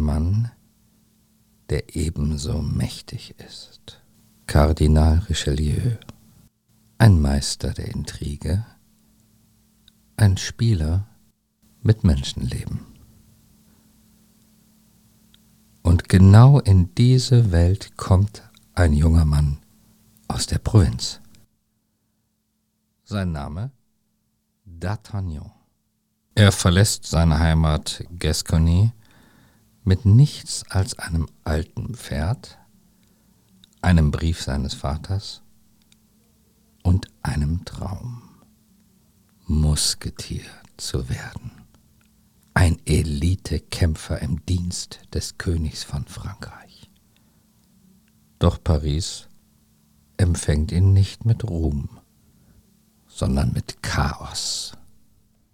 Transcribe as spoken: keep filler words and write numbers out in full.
Mann, der ebenso mächtig ist. Kardinal Richelieu, ein Meister der Intrige, ein Spieler mit Menschenleben. Und genau in diese Welt kommt ein junger Mann aus der Provinz. Sein Name D'Artagnan. Er verlässt seine Heimat Gascogne mit nichts als einem alten Pferd, einem Brief seines Vaters und einem Traum, Musketier zu werden, ein Elitekämpfer im Dienst des Königs von Frankreich. Doch Paris empfängt ihn nicht mit Ruhm, sondern mit Chaos.